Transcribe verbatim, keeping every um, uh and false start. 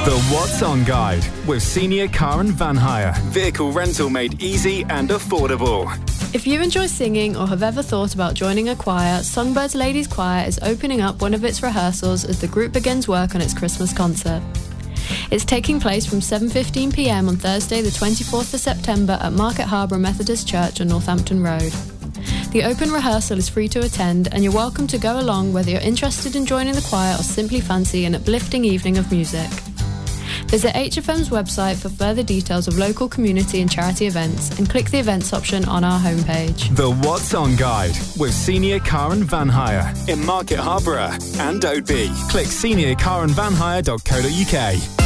The What's On Guide with Senior Car and Van Hire. Vehicle rental made easy and affordable. If you enjoy singing or have ever thought about joining a choir, Songbirds Ladies Choir is opening up one of its rehearsals as the group begins work on its Christmas concert. It's taking place from seven fifteen p m on Thursday the twenty-fourth of September at Market Harbour Methodist Church on Northampton Road. The open rehearsal is free to attend, and you're welcome to go along whether you're interested in joining the choir or simply fancy an uplifting evening of music. Visit H F M's website for further details of local community and charity events and click the events option on our homepage. The What's On Guide with Senior Car and Van Hire in Market Harbour and Oadby. Click senior car and van hire dot co dot uk.